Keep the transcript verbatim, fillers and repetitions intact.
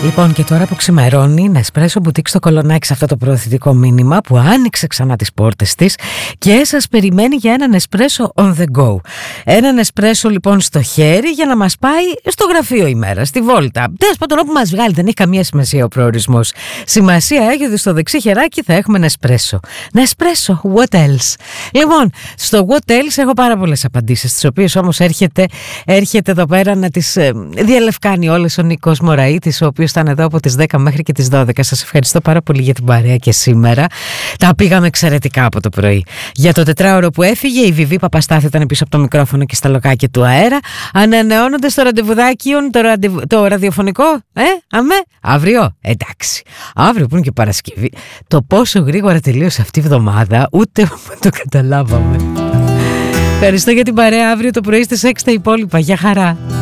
Λοιπόν, και τώρα που ξημερώνει, Nespresso Boutique στο Κολονάκι, σε αυτό το προωθητικό μήνυμα που άνοιξε ξανά τις πόρτες της και σας περιμένει για ένα Nespresso on the go. Ένα Nespresso λοιπόν στο χέρι για να μας πάει στο γραφείο ημέρα, στη βόλτα. Τέλος πάντων, όπου μας βγάλει, δεν έχει καμία σημασία ο προορισμός. Σημασία έχει ότι στο δεξί χεράκι θα έχουμε Nespresso. Nespresso, what else? Λοιπόν, στο what else έχω πάρα πολλές απαντήσεις, τις οποίες όμως έρχεται, έρχεται εδώ πέρα να τις ε, διαλευκάνει όλες ο Νίκος Μωραΐτης, ο οποίος ήταν εδώ από τις δέκα μέχρι και τις δώδεκα. Σας ευχαριστώ πάρα πολύ για την παρέα και σήμερα. Τα πήγαμε εξαιρετικά από το πρωί. Για το τετράωρο που έφυγε, η Βιβί Παπαστάθη ήταν πίσω από το μικρόφωνο και στα λοκάκια του αέρα. Ανανεώνονται στο ραντεβουδάκι το, ραντεβου... το ραδιοφωνικό. Ε, αμέ, αύριο. Εντάξει. Αύριο που είναι και Παρασκευή. Το πόσο γρήγορα τελείωσε αυτή η εβδομάδα, ούτε το καταλάβαμε. Ευχαριστώ για την παρέα. Αύριο το πρωί στις έξι τα υπόλοιπα. Γεια χαρά.